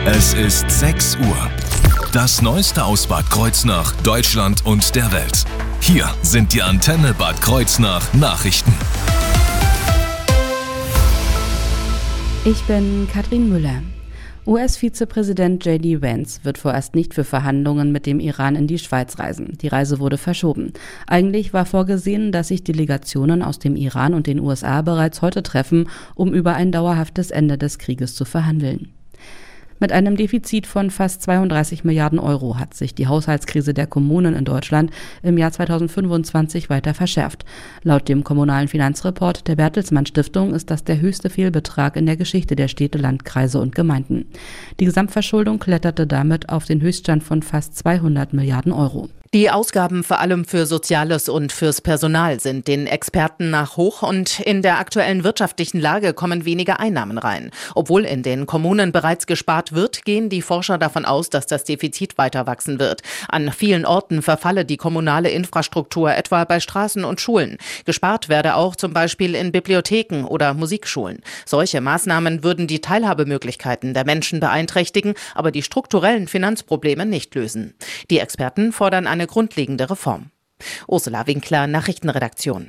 Es ist 6 Uhr. Das Neueste aus Bad Kreuznach, Deutschland und der Welt. Hier sind die Antenne Bad Kreuznach Nachrichten. Ich bin Katrin Müller. US-Vizepräsident J.D. Vance wird vorerst nicht für Verhandlungen mit dem Iran in die Schweiz reisen. Die Reise wurde verschoben. Eigentlich war vorgesehen, dass sich Delegationen aus dem Iran und den USA bereits heute treffen, um über ein dauerhaftes Ende des Krieges zu verhandeln. Mit einem Defizit von fast 32 Milliarden Euro hat sich die Haushaltskrise der Kommunen in Deutschland im Jahr 2025 weiter verschärft. Laut dem Kommunalen Finanzreport der Bertelsmann Stiftung ist das der höchste Fehlbetrag in der Geschichte der Städte, Landkreise und Gemeinden. Die Gesamtverschuldung kletterte damit auf den Höchststand von fast 200 Milliarden Euro. Die Ausgaben vor allem für Soziales und fürs Personal sind den Experten nach hoch und in der aktuellen wirtschaftlichen Lage kommen weniger Einnahmen rein. Obwohl in den Kommunen bereits gespart wird, gehen die Forscher davon aus, dass das Defizit weiter wachsen wird. An vielen Orten verfalle die kommunale Infrastruktur, etwa bei Straßen und Schulen. Gespart werde auch zum Beispiel in Bibliotheken oder Musikschulen. Solche Maßnahmen würden die Teilhabemöglichkeiten der Menschen beeinträchtigen, aber die strukturellen Finanzprobleme nicht lösen. Die Experten fordern eine grundlegende Reform. Ursula Winkler, Nachrichtenredaktion.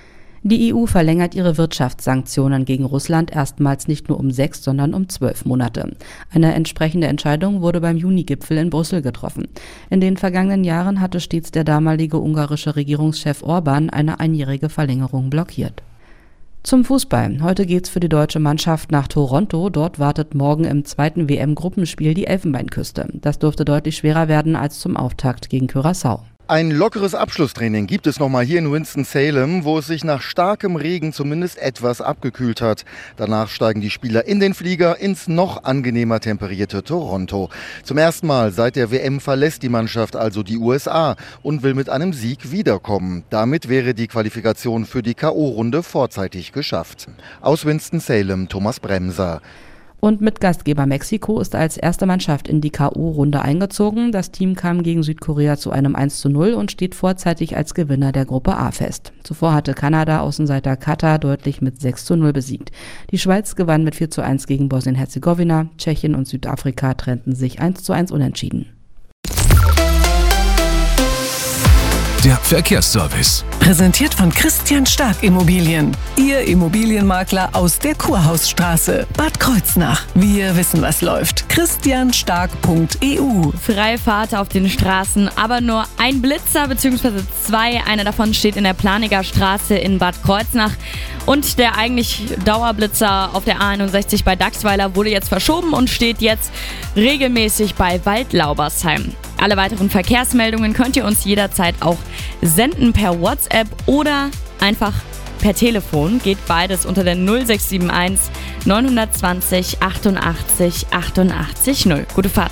Die EU verlängert ihre Wirtschaftssanktionen gegen Russland erstmals nicht nur um 6, sondern um 12 Monate. Eine entsprechende Entscheidung wurde beim Juni-Gipfel in Brüssel getroffen. In den vergangenen Jahren hatte stets der damalige ungarische Regierungschef Orbán eine einjährige Verlängerung blockiert. Zum Fußball. Heute geht's für die deutsche Mannschaft nach Toronto. Dort wartet morgen im zweiten WM-Gruppenspiel die Elfenbeinküste. Das dürfte deutlich schwerer werden als zum Auftakt gegen Curaçao. Ein lockeres Abschlusstraining gibt es nochmal hier in Winston-Salem, wo es sich nach starkem Regen zumindest etwas abgekühlt hat. Danach steigen die Spieler in den Flieger ins noch angenehmer temperierte Toronto. Zum ersten Mal seit der WM verlässt die Mannschaft also die USA und will mit einem Sieg wiederkommen. Damit wäre die Qualifikation für die K.O.-Runde vorzeitig geschafft. Aus Winston-Salem, Thomas Bremser. Und mit Gastgeber Mexiko ist als erste Mannschaft in die K.O.-Runde eingezogen. Das Team kam gegen Südkorea zu einem 1:0 und steht vorzeitig als Gewinner der Gruppe A fest. Zuvor hatte Kanada Außenseiter Katar deutlich mit 6:0 besiegt. Die Schweiz gewann mit 4:1 gegen Bosnien-Herzegowina. Tschechien und Südafrika trennten sich 1:1 unentschieden. Der Verkehrsservice. Präsentiert von Christian Stark Immobilien. Ihr Immobilienmakler aus der Kurhausstraße, Bad Kreuznach. Wir wissen, was läuft. christianstark.eu. Freie Fahrt auf den Straßen, aber nur ein Blitzer bzw. 2. Einer davon steht in der Planiger Straße in Bad Kreuznach. Und der eigentlich Dauerblitzer auf der A61 bei Dachsweiler wurde jetzt verschoben und steht jetzt regelmäßig bei Waldlaubersheim. Alle weiteren Verkehrsmeldungen könnt ihr uns jederzeit auch senden per WhatsApp oder einfach per Telefon. Geht beides unter der 0671 920 88 88 0. Gute Fahrt.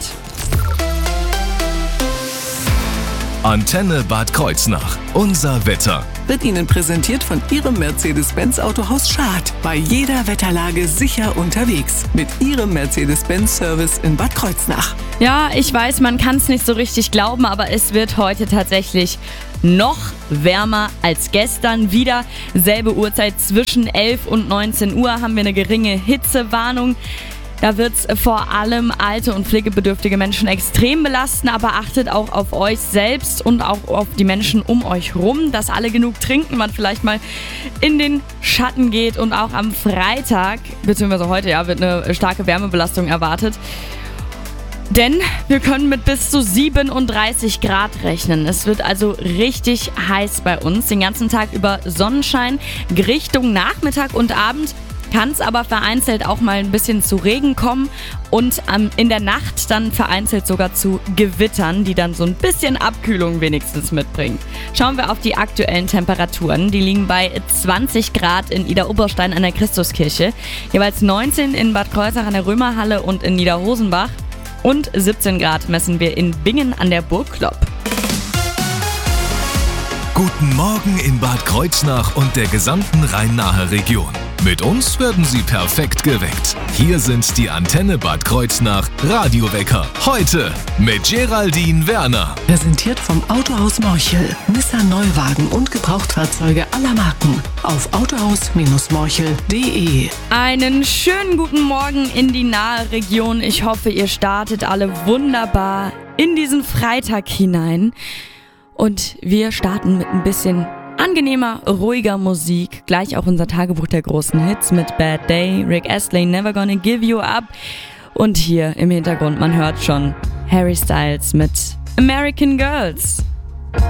Antenne Bad Kreuznach. Unser Wetter. Wird Ihnen präsentiert von Ihrem Mercedes-Benz Autohaus Schad. Bei jeder Wetterlage sicher unterwegs. Mit Ihrem Mercedes-Benz-Service in Bad Kreuznach. Ja, ich weiß, man kann es nicht so richtig glauben, aber es wird heute tatsächlich noch wärmer als gestern. Wieder selbe Uhrzeit zwischen 11 und 19 Uhr haben wir eine geringe Hitzewarnung. Da wird es vor allem alte und pflegebedürftige Menschen extrem belasten, aber achtet auch auf euch selbst und auch auf die Menschen um euch rum, dass alle genug trinken, man vielleicht mal in den Schatten geht. Und auch am Freitag, beziehungsweise heute, wird eine starke Wärmebelastung erwartet. Denn wir können mit bis zu 37 Grad rechnen. Es wird also richtig heiß bei uns. Den ganzen Tag über Sonnenschein. Richtung Nachmittag und Abend kann es aber vereinzelt auch mal ein bisschen zu Regen kommen und in der Nacht dann vereinzelt sogar zu Gewittern, die dann so ein bisschen Abkühlung wenigstens mitbringen. Schauen wir auf die aktuellen Temperaturen. Die liegen bei 20 Grad in Idar-Oberstein an der Christuskirche, jeweils 19 in Bad Kreuznach an der Römerhalle und in Niederhosenbach und 17 Grad messen wir in Bingen an der Burg Klopp. Guten Morgen in Bad Kreuznach und der gesamten Rhein-Nahe-Region. Mit uns werden Sie perfekt geweckt. Hier sind die Antenne Bad Kreuznach Radiowecker. Heute mit Geraldine Werner. Präsentiert vom Autohaus Morchel. Nissan Neuwagen und Gebrauchtfahrzeuge aller Marken. Auf autohaus-morchel.de. Einen schönen guten Morgen in die nahe Region. Ich hoffe, ihr startet alle wunderbar in diesen Freitag hinein. Und wir starten mit ein bisschen angenehmer, ruhiger Musik. Gleich auch unser Tagebuch der großen Hits mit Bad Day, Rick Astley, Never Gonna Give You Up. Und hier im Hintergrund, man hört schon, Harry Styles mit American Girls.